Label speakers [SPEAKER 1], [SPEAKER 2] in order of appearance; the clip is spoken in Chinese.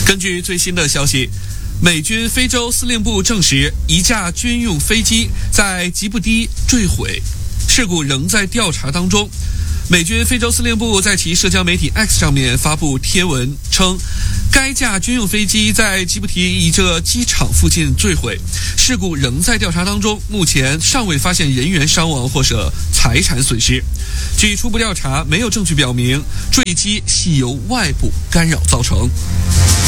[SPEAKER 1] 根据最新的消息，美军非洲司令部证实，一架军用飞机在吉布提坠毁，事故仍在调查当中。美军非洲司令部在其社交媒体 X 上面发布贴文称，该架军用飞机在吉布提一个机场附近坠毁，事故仍在调查当中，目前尚未发现人员伤亡或者财产损失。据初步调查，没有证据表明坠机系由外部干扰造成。